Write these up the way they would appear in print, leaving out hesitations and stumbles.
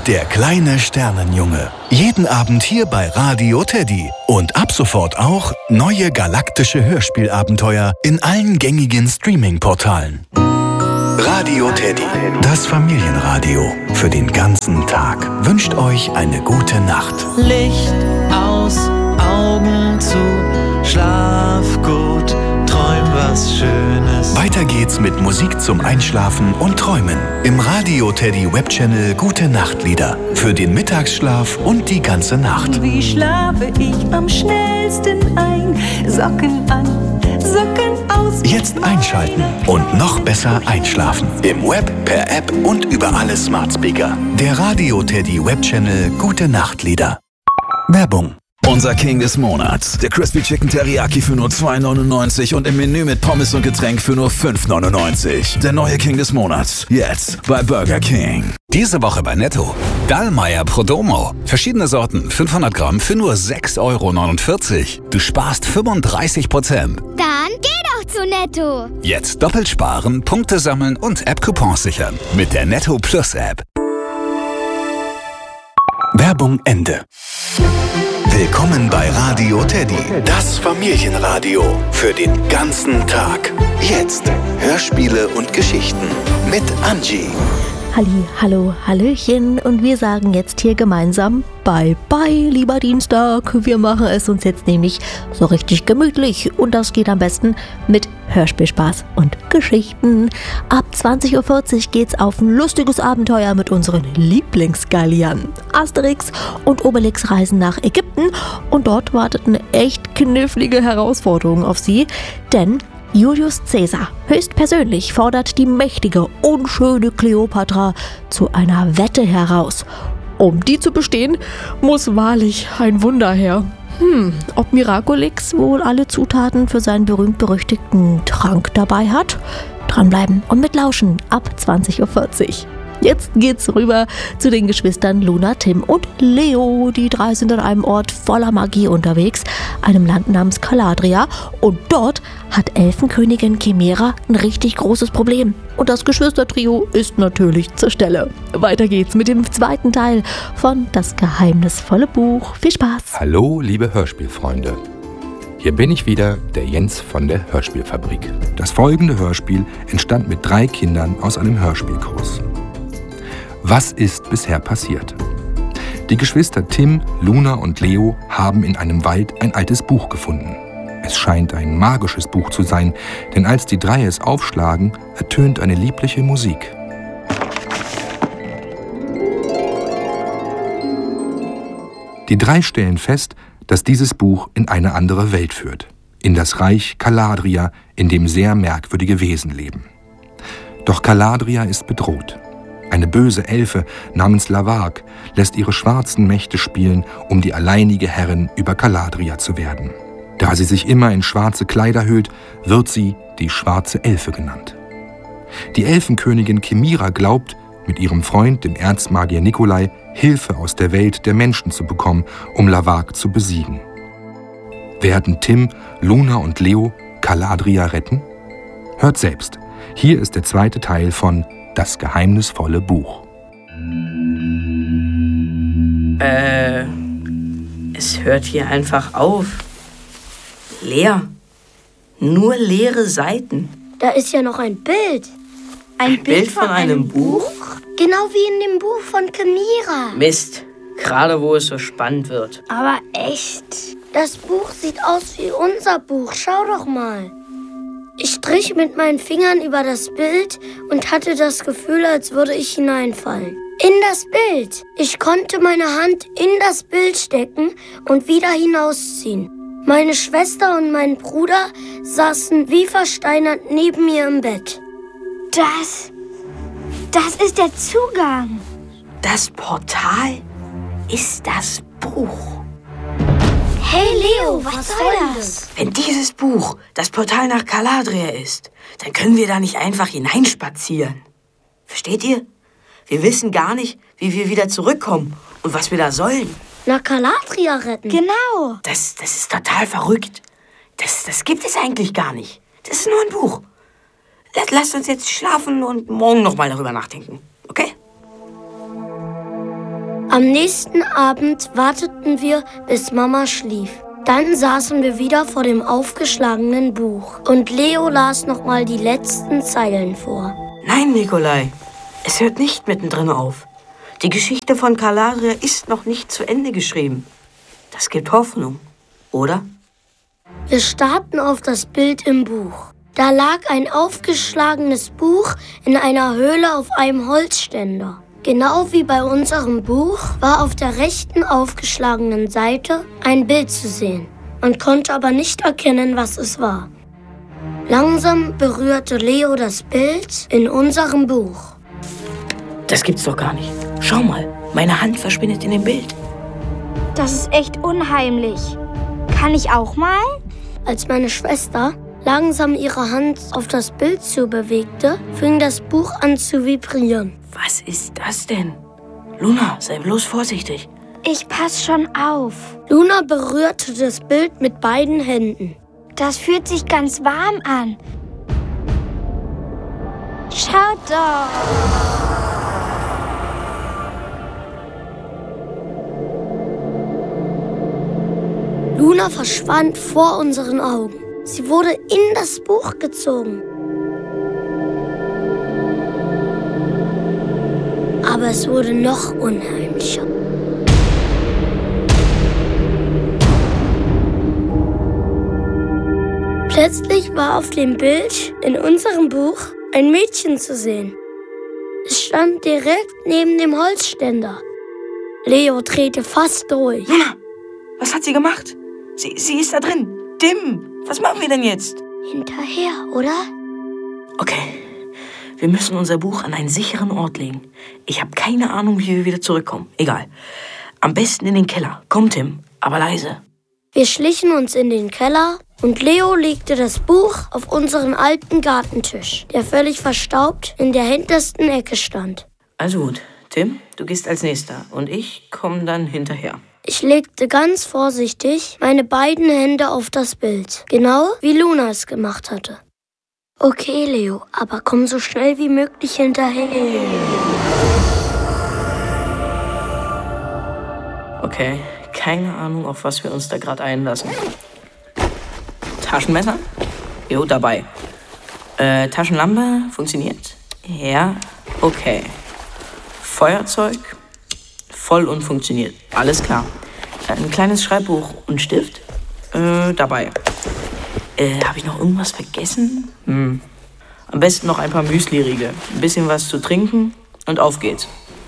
Der kleine Sternenjunge. Jeden Abend hier bei Radio Teddy. Und ab sofort auch neue galaktische Hörspielabenteuer in allen gängigen Streaming-Portalen. Radio Teddy. Das Familienradio für den ganzen Tag. Wünscht euch eine gute Nacht. Licht aus, Augen zu, schlaf gut, träum was Schönes. Weiter geht's mit Musik zum Einschlafen und Träumen. Im Radio Teddy Webchannel Gute Nachtlieder. Für den Mittagsschlaf und die ganze Nacht. Wie schlafe ich am schnellsten ein? Socken an, Socken aus. Jetzt einschalten und noch besser einschlafen. Im Web, per App und über alle Smart Speaker. Der Radio Teddy Webchannel Gute Nachtlieder. Werbung. Unser King des Monats. Der Crispy Chicken Teriyaki für nur 2,99 und im Menü mit Pommes und Getränk für nur 5,99. Der neue King des Monats. Jetzt bei Burger King. Diese Woche bei Netto. Dallmayr Prodomo. Verschiedene Sorten, 500 Gramm für nur 6,49 €. Du sparst 35%. Dann geh doch zu Netto. Jetzt doppelt sparen, Punkte sammeln und App-Coupons sichern. Mit der Netto Plus App. Werbung Ende. Willkommen bei Radio Teddy, das Familienradio für den ganzen Tag. Jetzt Hörspiele und Geschichten mit Angie. Halli, hallo, hallöchen und wir sagen jetzt hier gemeinsam Bye, bye, lieber Dienstag. Wir machen es uns jetzt nämlich so richtig gemütlich und das geht am besten mit Hörspielspaß und Geschichten. Ab 20:40 Uhr geht's auf ein lustiges Abenteuer mit unseren Lieblingsgalliern. Asterix und Obelix reisen nach Ägypten und dort wartet eine echt knifflige Herausforderung auf sie, denn Julius Caesar höchstpersönlich fordert die mächtige, unschöne Kleopatra zu einer Wette heraus. Um die zu bestehen, muss wahrlich ein Wunder her. Ob Miraculix wohl alle Zutaten für seinen berühmt-berüchtigten Trank dabei hat? Dranbleiben und mitlauschen ab 20:40 Uhr. Jetzt geht's rüber zu den Geschwistern Luna, Tim und Leo. Die drei sind an einem Ort voller Magie unterwegs, einem Land namens Caladria. Und dort hat Elfenkönigin Chimera ein richtig großes Problem. Und das Geschwistertrio ist natürlich zur Stelle. Weiter geht's mit dem zweiten Teil von Das geheimnisvolle Buch. Viel Spaß! Hallo, liebe Hörspielfreunde. Hier bin ich wieder, der Jens von der Hörspielfabrik. Das folgende Hörspiel entstand mit 3 Kindern aus einem Hörspielkurs. Was ist bisher passiert? Die Geschwister Tim, Luna und Leo haben in einem Wald ein altes Buch gefunden. Es scheint ein magisches Buch zu sein, denn als die 3 es aufschlagen, ertönt eine liebliche Musik. Die 3 stellen fest, dass dieses Buch in eine andere Welt führt, in das Reich Caladria, in dem sehr merkwürdige Wesen leben. Doch Caladria ist bedroht. Eine böse Elfe namens Lavag lässt ihre schwarzen Mächte spielen, um die alleinige Herrin über Caladria zu werden. Da sie sich immer in schwarze Kleider hüllt, wird sie die schwarze Elfe genannt. Die Elfenkönigin Chimera glaubt, mit ihrem Freund, dem Erzmagier Nikolai, Hilfe aus der Welt der Menschen zu bekommen, um Lavag zu besiegen. Werden Tim, Luna und Leo Caladria retten? Hört selbst. Hier ist der zweite Teil von Das geheimnisvolle Buch. Es hört hier einfach auf. Leer. Nur leere Seiten. Da ist ja noch ein Bild. Ein Bild von einem Buch? Genau wie in dem Buch von Chimera. Mist. Gerade wo es so spannend wird. Aber echt. Das Buch sieht aus wie unser Buch. Schau doch mal. Ich strich mit meinen Fingern über das Bild und hatte das Gefühl, als würde ich hineinfallen. In das Bild. Ich konnte meine Hand in das Bild stecken und wieder hinausziehen. Meine Schwester und mein Bruder saßen wie versteinert neben mir im Bett. Das ist der Zugang. Das Portal ist das Buch. Hey Leo, was soll das? Wenn dieses Buch das Portal nach Caladria ist, dann können wir da nicht einfach hineinspazieren. Versteht ihr? Wir wissen gar nicht, wie wir wieder zurückkommen und was wir da sollen. Nach Caladria retten? Genau. Das ist total verrückt. Das gibt es eigentlich gar nicht. Das ist nur ein Buch. Lasst uns jetzt schlafen und morgen noch mal darüber nachdenken, okay? Am nächsten Abend warteten wir, bis Mama schlief. Dann saßen wir wieder vor dem aufgeschlagenen Buch und Leo las nochmal die letzten Zeilen vor. Nein, Nikolai, es hört nicht mittendrin auf. Die Geschichte von Calabria ist noch nicht zu Ende geschrieben. Das gibt Hoffnung, oder? Wir starrten auf das Bild im Buch. Da lag ein aufgeschlagenes Buch in einer Höhle auf einem Holzständer. Genau wie bei unserem Buch war auf der rechten aufgeschlagenen Seite ein Bild zu sehen. Man konnte aber nicht erkennen, was es war. Langsam berührte Leo das Bild in unserem Buch. Das gibt's doch gar nicht. Schau mal, meine Hand verschwindet in dem Bild. Das ist echt unheimlich. Kann ich auch mal? Als meine Schwester langsam ihre Hand auf das Bild zubewegte, fing das Buch an zu vibrieren. Was ist das denn? Luna, sei bloß vorsichtig. Ich pass schon auf. Luna berührte das Bild mit beiden Händen. Das fühlt sich ganz warm an. Schaut doch. Luna verschwand vor unseren Augen. Sie wurde in das Buch gezogen. Aber es wurde noch unheimlicher. Plötzlich war auf dem Bild in unserem Buch ein Mädchen zu sehen. Es stand direkt neben dem Holzständer. Leo drehte fast durch. Luna, was hat sie gemacht? Sie ist da drin. Tim, was machen wir denn jetzt? Hinterher, oder? Okay, wir müssen unser Buch an einen sicheren Ort legen. Ich habe keine Ahnung, wie wir wieder zurückkommen. Egal. Am besten in den Keller. Komm, Tim, aber leise. Wir schlichen uns in den Keller und Leo legte das Buch auf unseren alten Gartentisch, der völlig verstaubt in der hintersten Ecke stand. Also gut, Tim, du gehst als Nächster und ich komme dann hinterher. Ich legte ganz vorsichtig meine beiden Hände auf das Bild, genau wie Luna es gemacht hatte. Okay, Leo, aber komm so schnell wie möglich hinterher. Okay, keine Ahnung, auf was wir uns da gerade einlassen. Taschenmesser? Jo, dabei. Taschenlampe? Funktioniert? Ja, okay. Feuerzeug? Voll und funktioniert. Alles klar. Ein kleines Schreibbuch und Stift? Dabei. Habe ich noch irgendwas vergessen? Am besten noch ein paar Müsli-Riegel. Ein bisschen was zu trinken und auf geht's.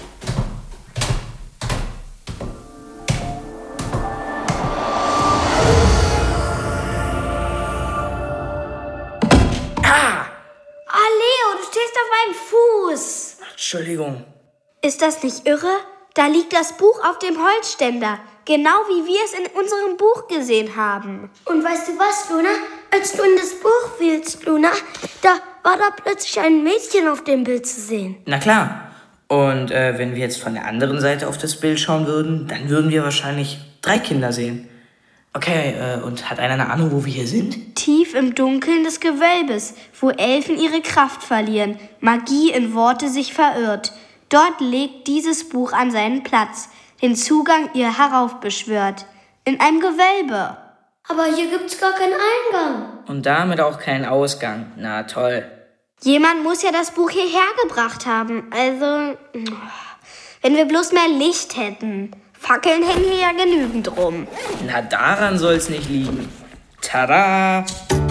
Leo, du stehst auf meinem Fuß. Entschuldigung. Ist das nicht irre? Da liegt das Buch auf dem Holzständer. Genau wie wir es in unserem Buch gesehen haben. Und weißt du was, Luna? Als du in das Buch fielst, Luna, da war da plötzlich ein Mädchen auf dem Bild zu sehen. Na klar. Und wenn wir jetzt von der anderen Seite auf das Bild schauen würden, dann würden wir wahrscheinlich 3 Kinder sehen. Okay, und hat einer eine Ahnung, wo wir hier sind? Tief im Dunkeln des Gewölbes, wo Elfen ihre Kraft verlieren, Magie in Worte sich verirrt. Dort legt dieses Buch an seinen Platz, den Zugang ihr heraufbeschwört. In einem Gewölbe. Aber hier gibt's gar keinen Eingang. Und damit auch keinen Ausgang. Na toll. Jemand muss ja das Buch hierher gebracht haben. Also, wenn wir bloß mehr Licht hätten. Fackeln hängen hier ja genügend rum. Na, daran soll's nicht liegen. Tada!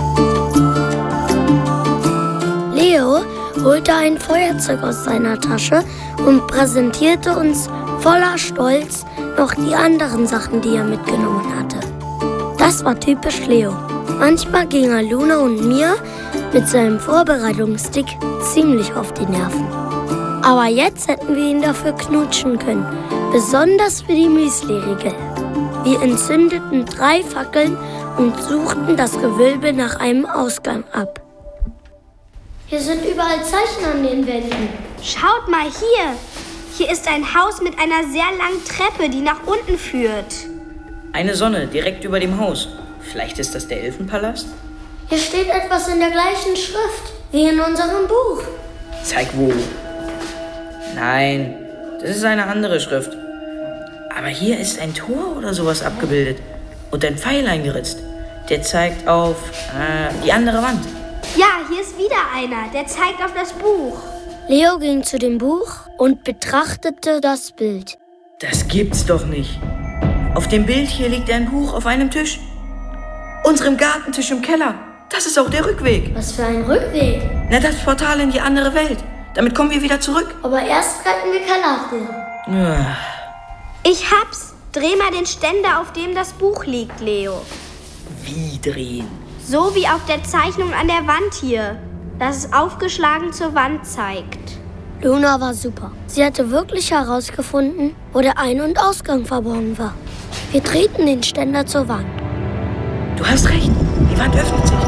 Leo holte ein Feuerzeug aus seiner Tasche und präsentierte uns voller Stolz noch die anderen Sachen, die er mitgenommen hatte. Das war typisch Leo. Manchmal ging er Luna und mir mit seinem Vorbereitungsstick ziemlich auf die Nerven. Aber jetzt hätten wir ihn dafür knutschen können, besonders für die Müsli-Riegel. Wir entzündeten 3 Fackeln und suchten das Gewölbe nach einem Ausgang ab. Hier sind überall Zeichen an den Wänden. Schaut mal hier. Hier ist ein Haus mit einer sehr langen Treppe, die nach unten führt. Eine Sonne direkt über dem Haus. Vielleicht ist das der Elfenpalast? Hier steht etwas in der gleichen Schrift wie in unserem Buch. Zeig wo. Nein, das ist eine andere Schrift. Aber hier ist ein Tor oder sowas abgebildet und ein Pfeil eingeritzt. Der zeigt auf die andere Wand. Ja, hier ist wieder einer. Der zeigt auf das Buch. Leo ging zu dem Buch und betrachtete das Bild. Das gibt's doch nicht. Auf dem Bild hier liegt ein Buch auf einem Tisch. Unserem Gartentisch im Keller. Das ist auch der Rückweg. Was für ein Rückweg? Na, das Portal in die andere Welt. Damit kommen wir wieder zurück. Aber erst retten wir Calabria. Ich hab's. Dreh mal den Ständer, auf dem das Buch liegt, Leo. Wie drehen? So wie auf der Zeichnung an der Wand hier, dass es aufgeschlagen zur Wand zeigt. Luna war super. Sie hatte wirklich herausgefunden, wo der Ein- und Ausgang verborgen war. Wir drehten den Ständer zur Wand. Du hast recht. Die Wand öffnet sich.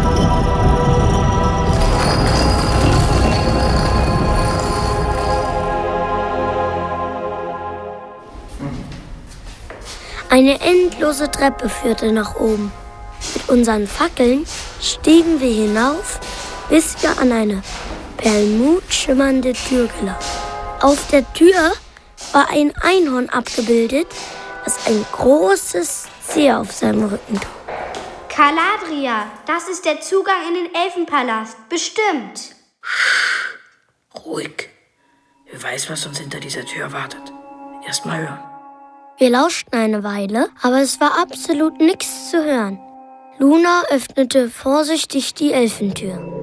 Eine endlose Treppe führte nach oben. Mit unseren Fackeln stiegen wir hinauf, bis wir an eine perlmutschimmernde Tür gelangten. Auf der Tür war ein Einhorn abgebildet, das ein großes C auf seinem Rücken trug. Calabria, das ist der Zugang in den Elfenpalast. Bestimmt. Ruhig. Wer weiß, was uns hinter dieser Tür wartet. Erst mal hören. Wir lauschten eine Weile, aber es war absolut nichts zu hören. Luna öffnete vorsichtig die Elfentür.